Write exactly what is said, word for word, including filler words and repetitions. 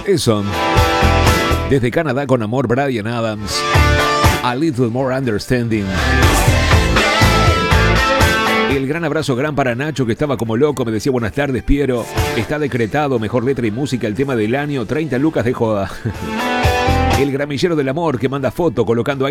Eso. Desde Canadá con amor, Bryan Adams. A Little More Understanding. El gran abrazo gran para Nacho, que estaba como loco. Me decía buenas tardes, Piero. Está decretado mejor letra y música el tema del año. treinta lucas de joda. El gramillero del amor, que manda foto colocando ahí